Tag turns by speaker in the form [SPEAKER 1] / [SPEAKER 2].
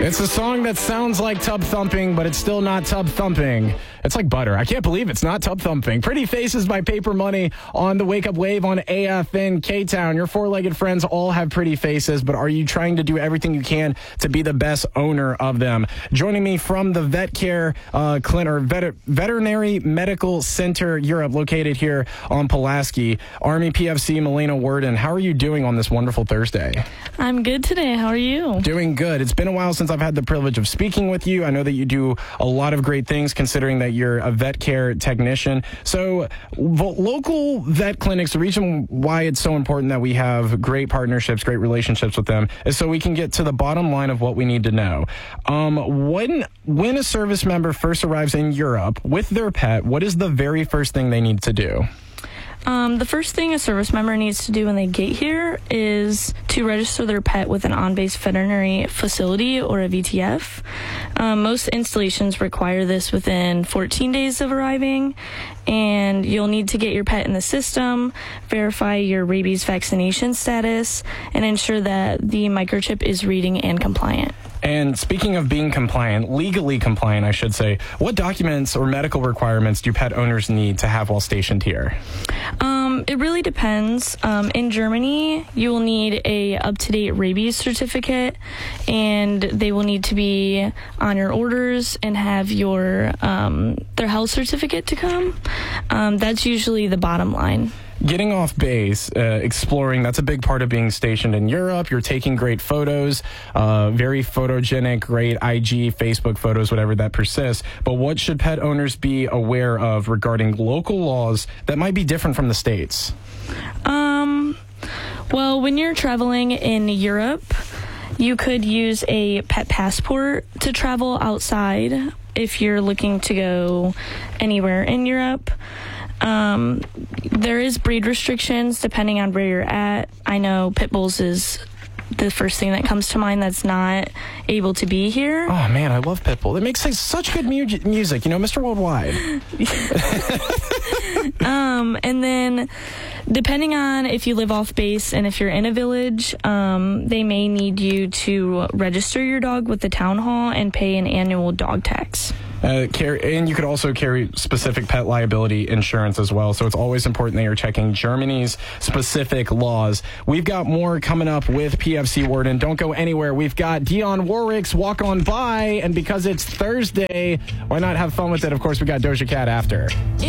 [SPEAKER 1] It's a song that sounds like tub thumping, but it's still not tub thumping. It's like butter. I can't believe it's not tub thumping. Pretty Faces by Paper Money on the Wake Up Wave on AFN K-Town. Your four-legged friends all have pretty faces, but are you trying to do everything you can to be the best owner of them? Joining me from the Vet Care Veterinary Medical Center Europe, located here on Pulaski, Army PFC Milena Worden. How are you doing on this wonderful Thursday?
[SPEAKER 2] I'm good today. How are you?
[SPEAKER 1] Doing good. It's been a while since I've had the privilege of speaking with you. I know that you do a lot of great things considering that you're a vet care technician. So local vet clinics, the reason why it's so important that we have great partnerships, great relationships with them is so we can get to the bottom line of what we need to know. When a service member first arrives in Europe with their pet, what is the very first thing they need to do?
[SPEAKER 2] The first thing a service member needs to do when they get here is to register their pet with an on-base veterinary facility or a VTF. Most installations require this within 14 days of arriving, and you'll need to get your pet in the system, verify your rabies vaccination status, and ensure that the microchip is reading and compliant.
[SPEAKER 1] And speaking of being compliant, legally compliant, I should say, what documents or medical requirements do pet owners need to have while stationed here?
[SPEAKER 2] It really depends. In Germany, you will need a up-to-date rabies certificate, and they will need to be on your orders and have your their health certificate to come. That's usually the bottom line.
[SPEAKER 1] Getting off base, exploring, that's a big part of being stationed in Europe. You're taking great photos, very photogenic, great IG, Facebook photos, whatever that persists. But what should pet owners be aware of regarding local laws that might be different from the States?
[SPEAKER 2] Well, when you're traveling in Europe, you could use a pet passport to travel outside if you're looking to go anywhere in Europe. There is breed restrictions depending on where you're at. I know pit bulls is the first thing that comes to mind that's not able to be here.
[SPEAKER 1] Oh man, I love pit bull. It makes such good music, you know, Mr. Worldwide.
[SPEAKER 2] And then depending on if you live off base and if you're in a village, they may need you to register your dog with the town hall and pay an annual dog tax. And you could also carry specific pet liability insurance as well. So it's always important that you're checking Germany's specific laws. We've got more coming up with PFC Worden. Don't go anywhere. We've got Dionne Warwick's Walk On By. And because it's Thursday, why not have fun with it? Of course, we got Doja Cat after.